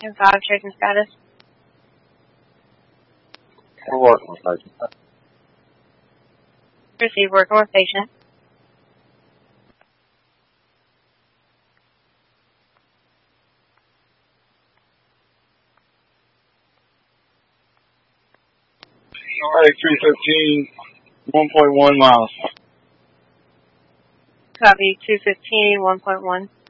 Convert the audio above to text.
And 5, checking status. We're working with patient. Receive, working with patient. Alright, 315, 1.1 miles. Copy, 215, 1.1.